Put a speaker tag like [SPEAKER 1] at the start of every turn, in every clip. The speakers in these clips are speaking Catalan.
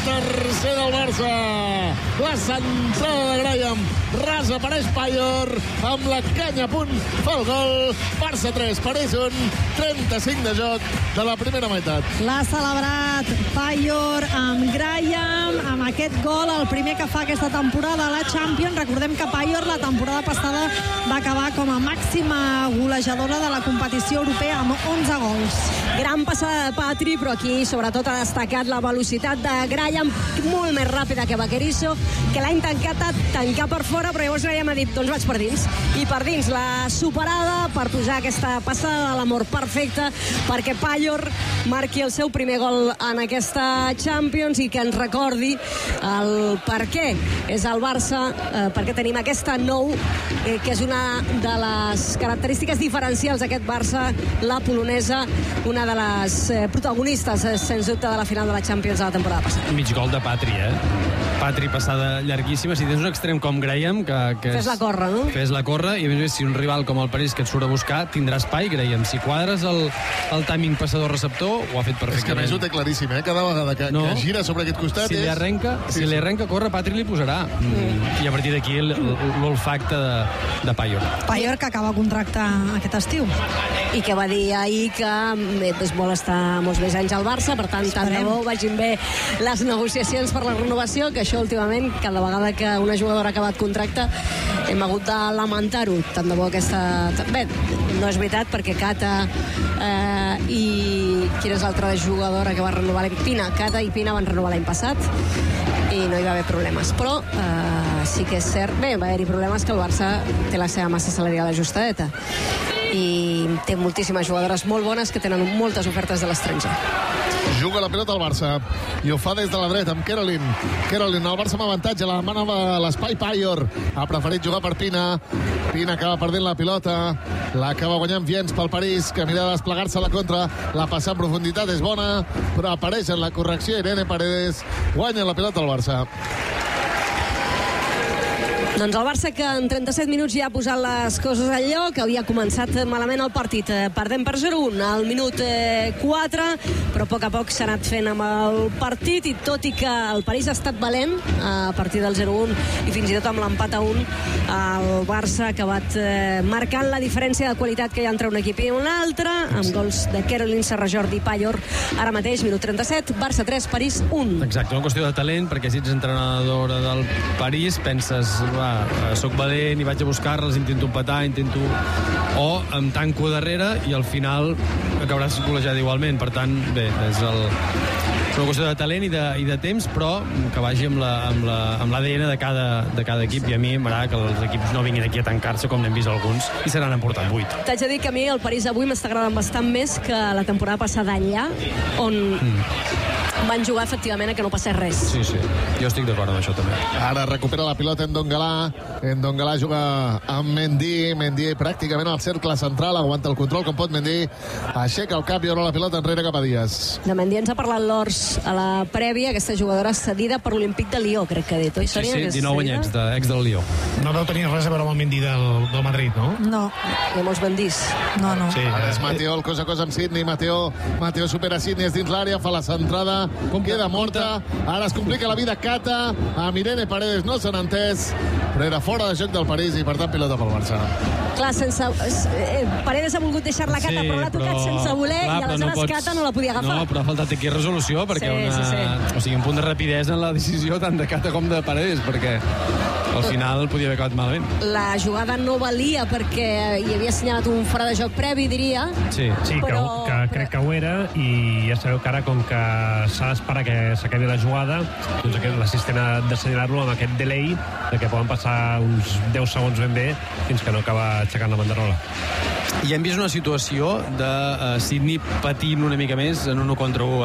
[SPEAKER 1] tercer del Barça. La centrada de Graham. Ras apareix Paior amb la canya a punt. Fa el gol. Barça 3, París 1. 35 de joc de la primera meitat.
[SPEAKER 2] L'ha celebrat Paior amb Graham, amb aquest gol, el primer que fa aquesta temporada a la Champions. Recordem que Paior la temporada passada va acabar com a màxima golejadora de la competició europea amb 11 gols.
[SPEAKER 3] Gran passada de Patri, però aquí sobretot ha destacat la velocitat de Graham, molt més ràpida que Vaquerizo, que l'ha intentat tancar per fora, però llavors Graham ha dit, doncs vaig per dins. I per dins la superada per posar aquesta passada de l'amor perfecta perquè Paior marqui el seu primer gol en aquesta Champions i que ens recordi el per què és el Barça, perquè tenim aquesta nou, que és una de les característiques diferencials d'aquest Barça, la polonesa, una de les protagonistes, sens dubte, de la final de la Champions de la temporada passada.
[SPEAKER 4] Mig gol de Patri, Patri passada llarguíssima. Si tens un extrem com Graham, que
[SPEAKER 3] fes-la córrer, no?
[SPEAKER 4] Fes-la córrer, i a més si un rival com el París que et surt a buscar, tindrà espai, Graham. Si quadres el timing passador-receptor, ho ha fet perfectament.
[SPEAKER 1] És que a més ho té claríssim, cada vegada que gira sobre aquest costat...
[SPEAKER 4] Si li arrenca córrer, Patri li posarà. I a partir d'aquí l'olfacte de Paior.
[SPEAKER 2] Paior que acaba contracte aquest estiu.
[SPEAKER 3] I que va dir ahir que vol estar molts més anys al Barça, per tant, tant de bo vagin bé les negociacions per la renovació, que això últimament, cada vegada que una jugadora ha acabat contracte, hem hagut de lamentar-ho. Tant de bo aquesta... Bé, no és veritat, perquè Cata i... Quina és l'altra jugadora que va renovar l'any? Pina. Cata i Pina van renovar l'any passat i no hi va haver problemes. Però sí que és cert... Bé, va haver-hi problemes que el Barça té la seva massa salarial ajustadeta i té moltíssimes jugadores molt bones que tenen moltes ofertes de l'estranger.
[SPEAKER 1] Juga la pilota al Barça i ho fa des de la dreta amb Caroline. Caroline, el Barça amb avantatge, la demana a l'espai Paior. Ha preferit jugar per Pina. Pina acaba perdent la pilota. L'acaba guanyant Viens pel París, que mira de desplegar-se a la contra. La passa en profunditat és bona, però apareix en la correcció Irene Paredes. Guanya la pilota al Barça.
[SPEAKER 3] Doncs el Barça, que en 37 minuts ja ha posat les coses al lloc, havia començat malament el partit, perdent per 0-1 al minut 4, però a poc s'ha anat fent amb el partit, i tot i que el París ha estat valent a partir del 0-1 i fins i tot amb l'empat a 1, el Barça ha acabat marcant la diferència de qualitat que hi ha entre un equip i un altre, amb gols de Caroline, Serra Jordi i Paior. Ara mateix, minut 37, Barça 3, París 1.
[SPEAKER 4] Exacte, una qüestió de talent, perquè si ets entrenadora del París, penses, soc valent i vaig a buscar-les, intento empatar, o em tanco darrere i al final acabaràs golejat igualment. Per tant, bé, és una qüestió de talent i de temps, però que vagi amb l'ADN de cada equip, i a mi m'agrada que els equips no vinguin aquí a tancar-se com n'hem vist alguns i se n'han emportat 8.
[SPEAKER 3] T'haig de dir que a mi el París avui m'està agradant bastant més que la temporada passada allà, on van jugar efectivament a que no passés res.
[SPEAKER 4] Sí, jo estic d'acord amb això també.
[SPEAKER 1] Ara recupera la pilota Ndongalà juga amb Mendy pràcticament al cercle central, aguanta el control com pot Mendy, aixeca el cap i obre la pilota enrere cap a Díaz.
[SPEAKER 3] De Mendy ens ha parlat l'Ors a la prèvia, aquesta jugadora cedida per l'Olímpic de Lió, crec que ha dit, oi?
[SPEAKER 4] Sí, 19 anyets, ex del Lió.
[SPEAKER 5] No deu tenir res a veure amb el Mendy del Madrid, no?
[SPEAKER 2] No.
[SPEAKER 3] Hi ha molts bandís.
[SPEAKER 2] No.
[SPEAKER 1] Sí, ara és Mateo, el cos a cos amb Sidney. Mateo supera Sidney dins l'àrea, fa la centrada, queda morta, ara es complica la vida Cata, amb Irene Paredes no s'han entès, però era fora de joc del París i per tant pilota pel Barça.
[SPEAKER 3] Clar, Paredes ha volgut deixar la Cata, però l'ha tocat sense voler, i aleshores Cata no la podia agafar.
[SPEAKER 4] No, però ha faltat aquí resolució, perquè o sigui, un punt de rapidesa en la decisió tant de Cata com de Paredes, perquè al final podia haver acabat malament.
[SPEAKER 3] La jugada no valia perquè hi havia assenyalat un fora de joc previ, diria.
[SPEAKER 5] Sí, però que crec que ho era, i ja sabeu que ara, com que s'ha d'esperar que s'acabi la jugada, doncs l'assistent ha d'assenyalar-lo amb aquest delay de que poden passar uns 10 segons ben bé fins que no acaba aixecant la banderola.
[SPEAKER 4] I hem vist una situació de Sidney patint una mica més en un 1 contra 1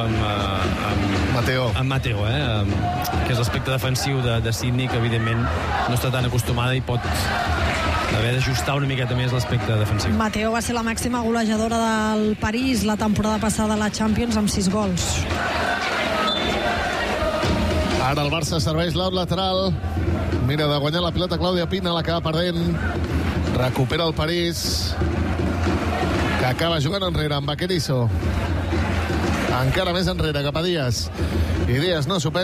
[SPEAKER 4] amb Mateo, que és l'aspecte defensiu de Sidney, que evidentment no està tan acostumada i pot haver d'ajustar una miqueta més l'aspecte defensiu.
[SPEAKER 2] Mateo va ser la màxima golejadora del París la temporada passada a la Champions amb 6 gols.
[SPEAKER 1] Ara el Barça serveix l'out lateral, mira de guanyar la pilota Clàudia Pina, l'acaba perdent, recupera el París, que acaba jugant enrere amb Vaquerizo, encara més enrere cap a Díaz, i Díaz no supera.